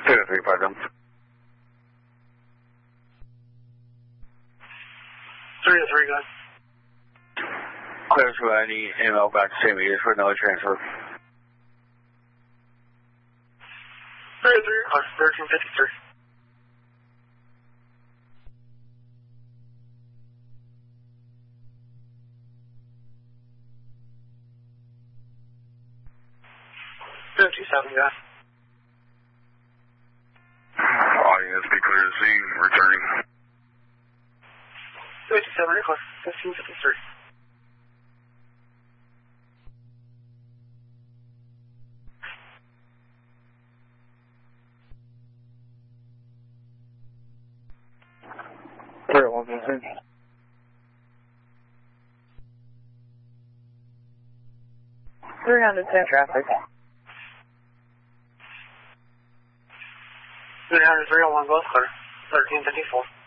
303, pardon. 303, go ahead. Clear to any email back to St. Meters for another transfer. 303, 1353. Go ahead. All units be clear to see, returning. 287, request 1553. Clear 115. Traffic. 303 on 1 both clear. 1354.